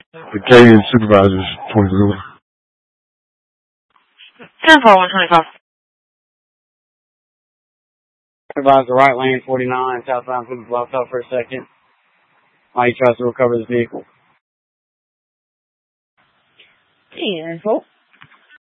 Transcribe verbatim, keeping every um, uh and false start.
The K and supervisors, twenty-two. ten four one twenty-five. Supervisor, right lane forty-nine, southbound, could be blocked off for a second. While he tries to recover the vehicle. ten four.